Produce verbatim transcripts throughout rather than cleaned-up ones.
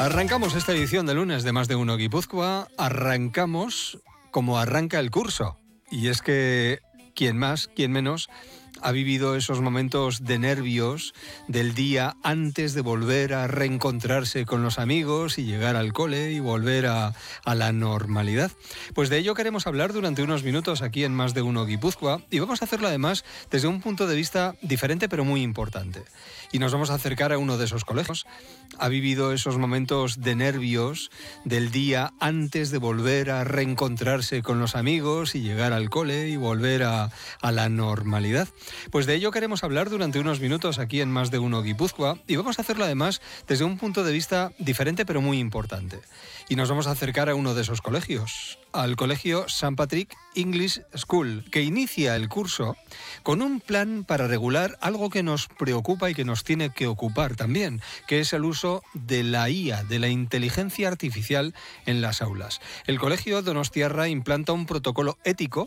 Arrancamos esta edición de lunes de Más de Uno Guipúzcoa, arrancamos como arranca el curso. Y es que, ¿quién más, quién menos, ha vivido esos momentos de nervios del día antes de volver a reencontrarse con los amigos y llegar al cole y volver a, a la normalidad? Pues de ello queremos hablar durante unos minutos aquí en Más de Uno Guipúzcoa, y vamos a hacerlo además desde un punto de vista diferente pero muy importante. Y nos vamos a acercar a uno de esos colegios. Ha vivido esos momentos de nervios del día antes de volver a reencontrarse con los amigos y llegar al cole y volver a, a la normalidad. Pues de ello queremos hablar durante unos minutos aquí en Más de Uno Guipúzcoa, y vamos a hacerlo además desde un punto de vista diferente pero muy importante. Y nos vamos a acercar a uno de esos colegios, al colegio Saint Patrick English School, que inicia el curso con un plan para regular algo que nos preocupa y que nos tiene que ocupar también, que es el uso de la I A, de la inteligencia artificial en las aulas. El colegio Donostiarra implanta un protocolo ético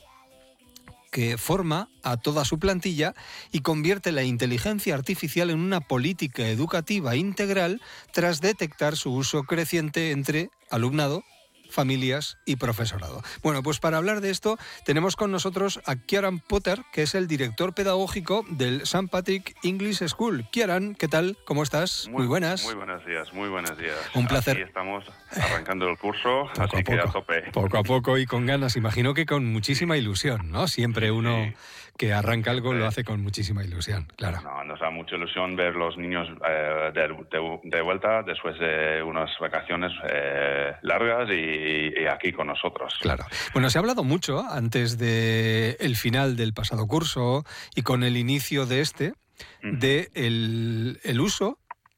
que forma a toda su plantilla y convierte la inteligencia artificial en una política educativa integral tras detectar su uso creciente entre alumnado, familias y profesorado. Bueno, pues para hablar de esto tenemos con nosotros a Kieran Potter, que es el director pedagógico del Saint Patrick English School. Kieran, ¿qué tal? ¿Cómo estás? Muy, muy buenas. Muy buenos días, muy buenos días. Un placer. Aquí estamos arrancando el curso, poco así a que poco, a tope. Poco a poco y con ganas. Imagino que con muchísima ilusión, ¿no? Siempre uno Sí. que arranca algo lo hace con muchísima ilusión, claro. No, nos da mucha ilusión ver los niños eh, de, de, de vuelta después de unas vacaciones eh, largas y, y aquí con nosotros. Claro. Bueno, se ha hablado mucho antes de el final del pasado curso y con el inicio de este, uh-huh. de el, el uso,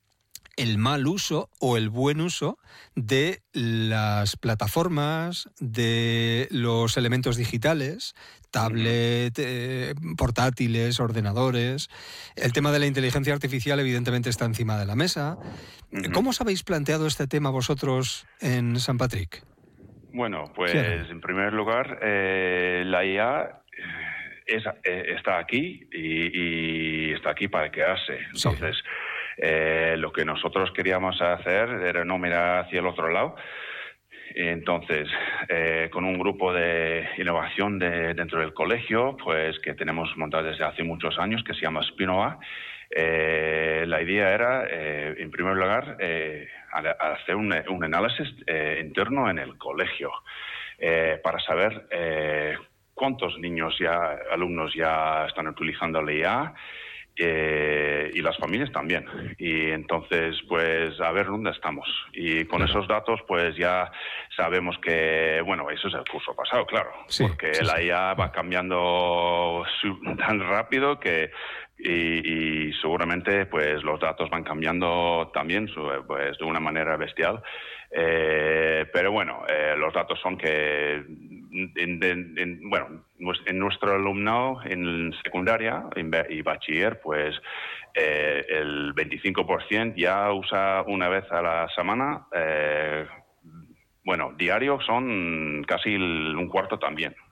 el mal uso o el buen uso de las plataformas, de los elementos digitales, tablet, eh, portátiles, ordenadores. El tema de la inteligencia artificial evidentemente está encima de la mesa. Uh-huh. ¿Cómo os habéis planteado este tema vosotros en Saint Patrick? Bueno, pues en primer lugar, eh, la I A es, eh, está aquí y, y está aquí para quedarse. Entonces, sí. eh, lo que nosotros queríamos hacer era no mirar hacia el otro lado. Entonces, eh, con un grupo de innovación de, dentro del colegio, pues que tenemos montado desde hace muchos años, que se llama Spinoa, eh, la idea era, eh, en primer lugar, eh, hacer un, un análisis eh, interno en el colegio eh, para saber eh, cuántos niños ya, alumnos ya están utilizando la I A. Eh, y las familias también. Y entonces, pues, a ver dónde estamos. Y con claro. esos datos, pues, ya sabemos que, bueno, eso es el curso pasado, claro. Sí, porque sí, la sí. I A va cambiando tan rápido que... Y, y seguramente, pues, los datos van cambiando también, pues, de una manera bestial. Eh, pero bueno, eh, los datos son que... En, en, en, bueno, en nuestro alumnado en secundaria y bachiller, pues eh, el veinticinco por ciento ya usa una vez a la semana. Eh, bueno, diario son casi el, un cuarto también.